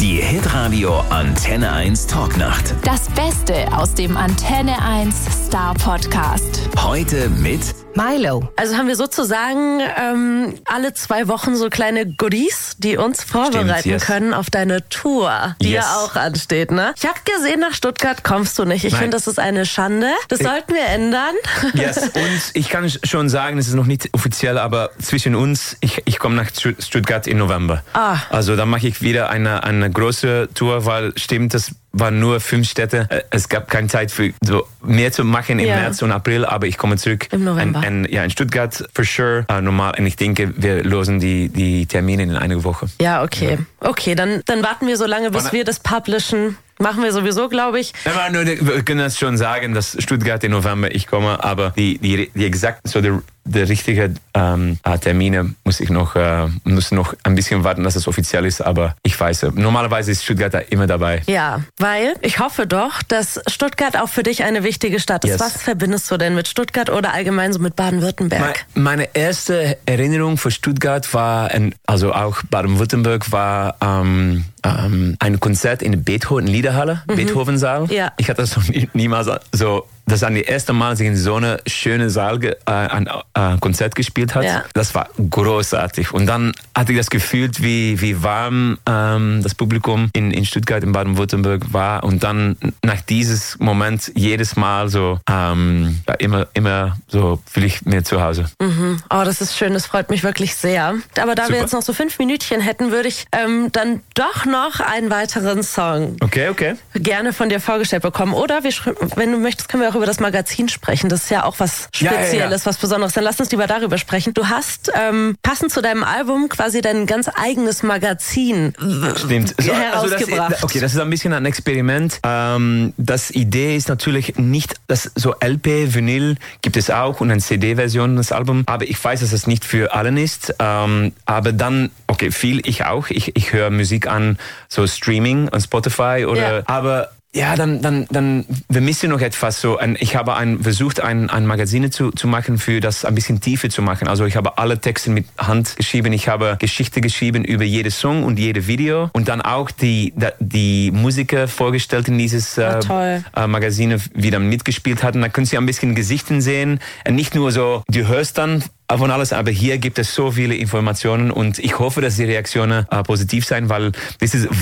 Die Hitradio Antenne 1 Talknacht. Das Beste aus dem Antenne 1 Star Podcast. Heute mit Milo. Also haben wir sozusagen alle 2 Wochen so kleine Goodies, die uns vorbereiten können auf deine Tour, die ja auch ansteht, ne? Ich habe gesehen, nach Stuttgart kommst du nicht. Ich finde, das ist eine Schande. Das sollten wir ändern. Yes. Und ich kann schon sagen, es ist noch nicht offiziell, aber zwischen uns, ich komme nach Stuttgart im November. Also da mache ich wieder eine große Tour, weil stimmt, das waren nur 5 Städte. Es gab keine Zeit für so mehr zu machen im März und April, aber ich komme zurück im November. In Stuttgart for sure. Normal. Und ich denke, wir lösen die Termine in einer Woche. Ja, okay. Ja. Okay, dann warten wir so lange, bis wir das publishen. Machen wir sowieso, glaube ich. Wir können das schon sagen, dass Stuttgart im November ich komme, aber die exakt so der richtige Termine muss noch ein bisschen warten, dass es offiziell ist, aber ich weiß, normalerweise ist Stuttgart da immer dabei. Ja, weil ich hoffe doch, dass Stuttgart auch für dich eine wichtige Stadt ist. Yes. Was verbindest du denn mit Stuttgart oder allgemein so mit Baden-Württemberg? Meine erste Erinnerung für Stuttgart war, also auch Baden-Württemberg, war ein Konzert in der Beethoven-Liederhalle, Beethoven-Saal. Ja. Ich hatte das noch niemals so. Das war das erste Mal, dass ich in so einer schönen Saal ein Konzert gespielt habe. Ja. Das war großartig. Und dann hatte ich das Gefühl, wie warm das Publikum in Stuttgart, in Baden-Württemberg war. Und dann nach diesem Moment jedes Mal so immer so fühle ich mir zu Hause. Mhm. Oh, das ist schön. Das freut mich wirklich sehr. Aber da wir jetzt noch so 5 Minütchen hätten, würde ich dann doch noch einen weiteren Song gerne von dir vorgestellt bekommen. Oder wenn du möchtest, können wir auch über das Magazin sprechen. Das ist ja auch was Spezielles, was Besonderes. Dann lass uns lieber darüber sprechen. Du hast passend zu deinem Album quasi dein ganz eigenes Magazin herausgebracht. Das ist ein bisschen ein Experiment. Das Idee ist natürlich nicht, dass so LP, Vinyl gibt es auch und eine CD-Version des Albums. Aber ich weiß, dass es nicht für allen ist. Aber dann, viel ich auch. Ich höre Musik an, so Streaming und Spotify oder, aber ja, dann wir müssen noch etwas so. Ich habe versucht, ein Magazin zu machen, für das ein bisschen tiefer zu machen. Also ich habe alle Texte mit Hand geschrieben. Ich habe Geschichte geschrieben über jede Song und jede Video und dann auch die Musiker vorgestellt in dieses Magazin, wie dann mitgespielt hatten. Da können Sie ein bisschen Gesichten sehen. Nicht nur so, du hörst dann von alles, aber hier gibt es so viele Informationen und ich hoffe, dass die Reaktionen positiv sein, weil das ist